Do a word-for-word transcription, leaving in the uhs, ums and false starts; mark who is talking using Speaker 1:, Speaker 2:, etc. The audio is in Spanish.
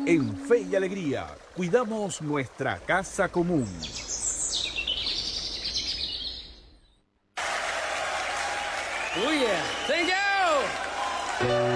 Speaker 1: En Fe y Alegría, cuidamos nuestra casa común.
Speaker 2: Oh yeah, thank you.